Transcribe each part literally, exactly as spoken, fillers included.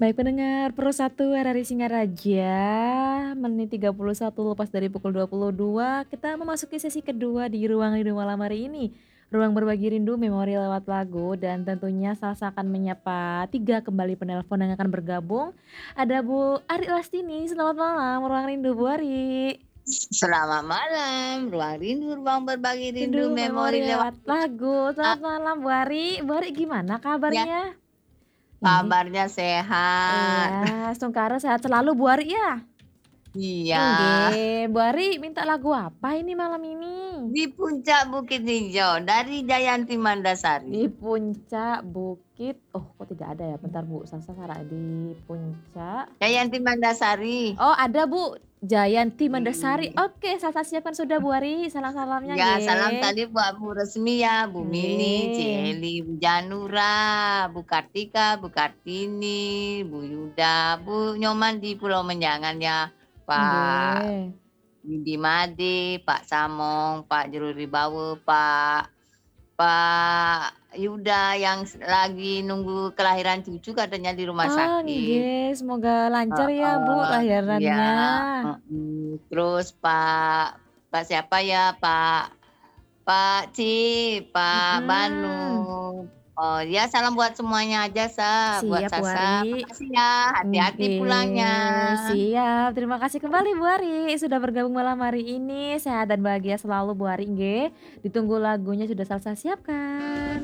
Baik pendengar, Pro satu R R I Singaraja, menit tiga puluh satu lepas dari pukul dua puluh dua, kita memasuki sesi kedua di Ruang Rindu malam hari ini. Ruang berbagi rindu memori lewat lagu dan tentunya Salsa akan menyapa tiga kembali penelpon yang akan bergabung. Ada Bu Ari Lastini, selamat malam Ruang Rindu Bu Ari. Selamat malam, ruang rindu, ruang berbagi rindu, Rindu memori memori lewat lewat lagu. Selamat malam Bu Ari. Bu Ari gimana ya, kabarnya? Ini kabarnya sehat. iya, Sungkara sehat selalu Bu Ari ya? Iya, Nggih, Bu Ari minta lagu apa ini malam ini? di puncak Bukit Hijau dari Jayanti Di Mandasari. puncak bukit oh kok tidak ada ya? Bentar Bu, Salsa Sara di puncak Jayanti Mandasari. oh ada Bu, Jayanti Mandasari. Hmm. Oke, Salsa siapkan sudah Bu Ari, salam-salamnya Ya, salam nggih. tadi buat Bu Resmi ya, Bu Mini, Nggih. Cieli, Bu Janura, Bu Kartika, Bu Kartini, Bu Yuda, Bu Nyoman di Pulau Menjangan ya, Pak Nggih. Yudi Made, Pak Samong, Pak Jeruri Bawe, Pak Pak Yuda yang s- lagi nunggu kelahiran cucu katanya di rumah Ah, sakit. nggih, semoga lancar ya Bu Heeh, iya, lahirannya. heeh. Terus Pak Pak siapa ya Pak Pak Ci, Pak Banu. Mhm. Oh ya salam buat semuanya aja sa, buat Siap Bu Sasa. Ari. Makasih ya, hati-hati pulangnya. Nggih, siap. Terima kasih kembali Bu Ari, sudah bergabung malam hari ini. Sehat dan bahagia selalu Bu Ari nggih. Ditunggu lagunya sudah Salsa siapkan.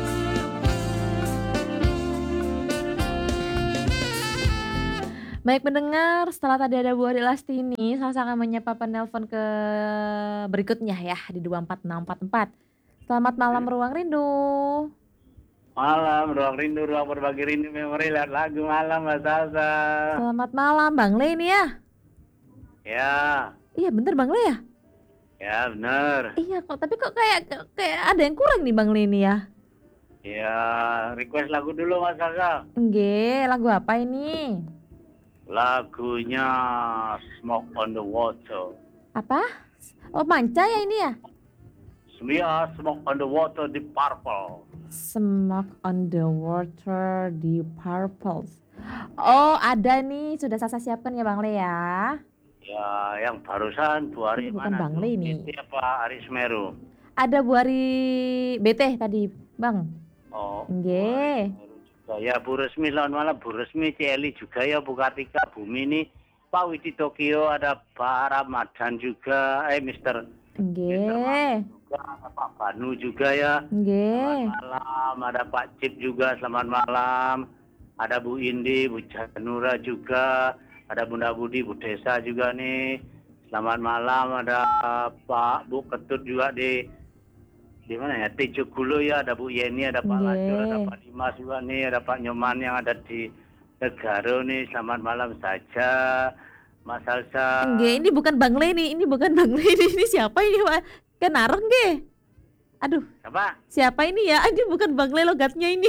Baik pendengar, setelah tadi ada Bu Ari Lastini, Salsa akan menyapa penelpon ke berikutnya ya di dua empat enam empat empat. Selamat malam Ruang Rindu. Malam, ruang rindu, ruang berbagi rindu, memori lewat lagu malam, Mbak Salsa. Selamat malam Bang Le ini ya. Ya, Iya bener Bang Le ya? ya bener. Iya kok, tapi kok kayak kayak ada yang kurang nih Bang Le ini ya. Ya, request lagu dulu, Mbak Salsa. Nggih, lagu apa ini? Lagunya Smoke on the Water. Apa? Oh Manca ya ini ya? Ya, Smoke on the Water di Purple. Smoke on the Water di Purples. Oh ada nih, sudah Sasa siapkan ya Bang Le ya. Ya, yang barusan Bu Ari Ini bukan mana Bang tuh? Le ini. Ini apa? Ari Semeru. Ada Bu Ari B T tadi Bang. Oh, Nggih. Bu Ari juga. Ya, Bu Resmi, selamat malam. Bu Resmi, Cieli juga ya, Bu Kartika, Bu Mini, Pak Widi Tokyo, ada Pak Ramadan juga, eh Mister Nggih. juga, ada Pak Banu juga ya. Nggih. Selamat malam, ada Pak Cip juga, selamat malam. Ada Bu Indi, Bu Janura juga, ada Bunda Budi, Bu Desa juga nih. Selamat malam, ada Pak Bu Ketut juga di di mana ya? Tejo Gulo ya, ada Bu Yeni, ada Pak Lajur, ada Nggih. Pak Dimas juga nih, ada Pak Nyoman yang ada di Negaro nih. Selamat malam saja, Mas Salsa. Nggih, ini bukan Bang Le nih, ini bukan Bang Le ini, ini siapa ini Pak? Kenareng nggih. Aduh, Apa? siapa ini ya? Ah, ini bukan Bang Le logatnya ini.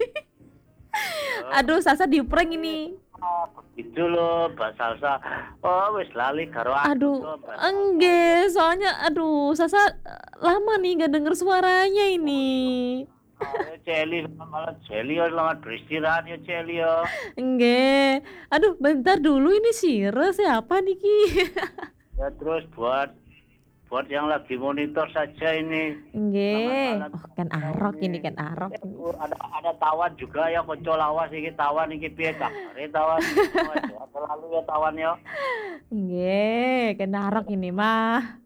Aduh, Sasa di-prank ini. Oh, begitu loh, Mbak Salsa. Oh, wis lali karo aku Aduh, tuh, Mbak Salsa. enggak, soalnya aduh, Sasa eh, lama nih nggak denger suaranya ini. Oh, Celi, selamat malam Celi, ya, selamat beristirahat ya Celi ya. Enggak. Aduh, bentar dulu ini Sire siapa nih Ki? Ya terus buat buat yang lagi monitor saja ini. Enggak. Selamat malam. Oh, kan Arok ini kan Arok Ya, ini. ada ada tawan juga ya, konco lawas iki tawan iki piye kabare tawan. Oh, selalu ya tawan ya. Enggak, kan Arok ini mah.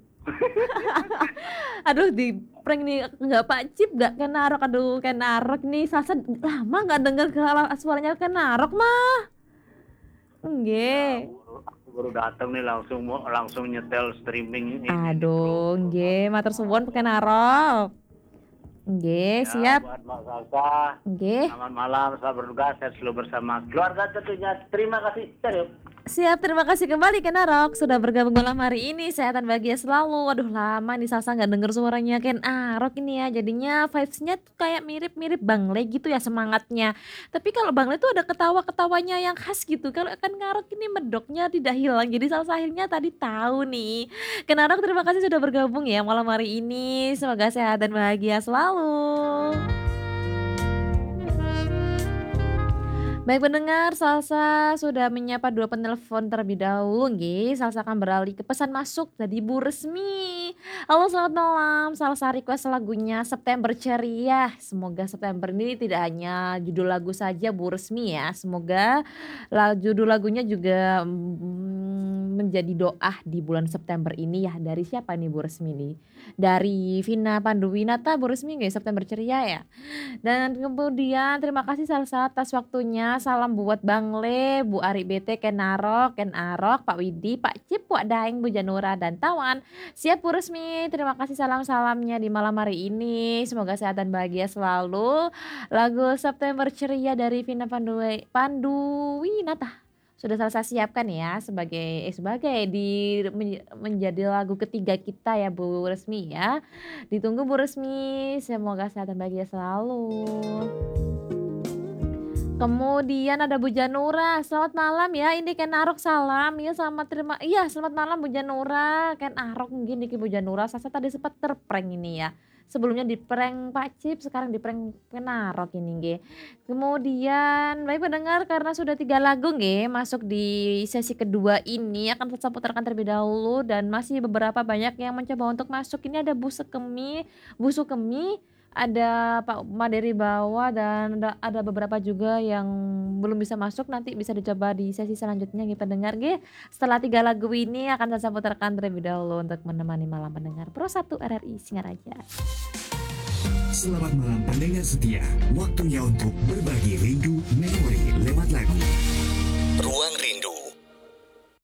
Aduh, di prank nih nggak Pak Cip, nggak kan Arok. Aduh, kan Arok nih Salsa lama nggak denger kala- suaranya kan Arok mah. Enggak. Aku baru datang nih langsung mau langsung nyetel streaming ini. Aduh, nggih, matur suwun Ken Arok. Nggih, Ya, siap. buat Mbak Salsa. Nggih. Selamat malam, selamat bertugas, sehat selalu bersama keluarga tentunya. Terima kasih. Serius. Siap, terima kasih kembali Ken Arok sudah bergabung malam hari ini. Sehat dan bahagia selalu. Waduh, lama nih Salsa nggak denger suaranya Ken Arok ini ya. Jadinya vibes-nya tuh kayak mirip-mirip Bang Le gitu ya semangatnya. Tapi kalau Bang Le tuh ada ketawa-ketawanya yang khas gitu. Kalau Ken Arok ini medoknya tidak hilang. Jadi Salsa akhirnya tadi tahu nih. Ken Arok terima kasih sudah bergabung ya malam hari ini. Semoga sehat dan bahagia selalu. Baik pendengar, Salsa sudah menyapa dua penelpon terlebih dahulu nggih. Salsa akan beralih ke pesan masuk dari Bu Resmi. Halo selamat malam, Salsa request lagunya September Ceria. Semoga September ini tidak hanya judul lagu saja Bu Resmi ya. Semoga la judul lagunya juga, mmm, menjadi doa di bulan September ini ya. Dari siapa nih Bu Resmi nih? Dari Vina Panduwinata Bu Resmi nggih, September Ceria ya? Dan kemudian terima kasih Salsa atas waktunya. Salam buat Bang Le, Bu Ari B T, Ken Narok, Ken Arok, Pak Widi, Pak Cip, Wak Daeng, Bu Janura, dan Tawan. Siap Bu Resmi, terima kasih salam-salamnya di malam hari ini. Semoga sehat dan bahagia selalu. Lagu September Ceria dari Vina Panduwe Panduwinata sudah Salsa siapkan ya sebagai eh, sebagai di menj menjadi lagu ketiga kita ya Bu Resmi ya. Ditunggu Bu Resmi, semoga sehat dan bahagia selalu. Kemudian ada Bu Janura, selamat malam ya, ini Ken Arok salam, ya selamat terima iya selamat malam Bu Janura, Ken Arok mungkin niki Bu Janura, Salsa tadi sempat terprank ini ya. Sebelumnya di-prank Pak Cip, sekarang di-prank Ken Arok ini nggih. Kemudian baik pendengar karena sudah tiga lagu nggih masuk di sesi kedua ini akan Salsa putarkan terlebih dahulu dan masih beberapa banyak yang mencoba untuk masuk. Ini ada Bu Sekemi, Bu Sukemi, ada Pak Maderi Bawah dan ada ada beberapa juga yang belum bisa masuk nanti bisa dicoba di sesi selanjutnya nggih pendengar nggih. Setelah tiga lagu ini akan Salsa putarkan terlebih dahulu untuk menemani malam pendengar Pro satu R R I Singaraja. Selamat malam pendengar setia. Waktunya untuk berbagi rindu memori lewat lagu. Ruang